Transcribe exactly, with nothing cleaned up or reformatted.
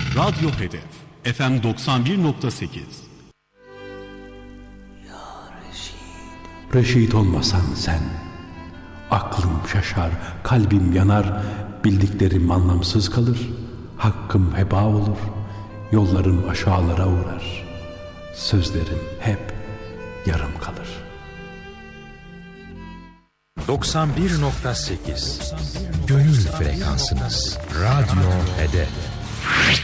Radyo Hedef F M doksan bir nokta sekiz. Reşit olmasan sen, aklım şaşar, kalbim yanar, bildiklerim anlamsız kalır, hakkım heba olur, yollarım aşağılara uğrar, sözlerim hep yarım kalır. doksan bir nokta sekiz Gönül frekansınız. Radyo Hedef.